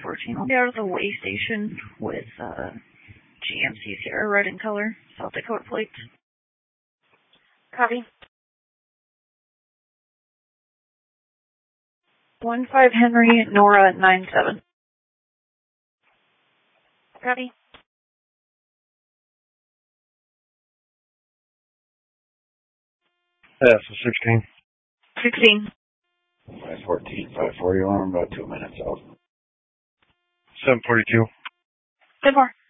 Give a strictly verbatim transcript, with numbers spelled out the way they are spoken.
fourteen. I'll be out of the way station with uh, G M C Sierra red in color, South Dakota plate. Copy. one five Henry, Nora nine seven. Copy. Yeah, so sixteen. sixteen. five fourteen, five forty-one, about two minutes out. seven forty-two. ten more.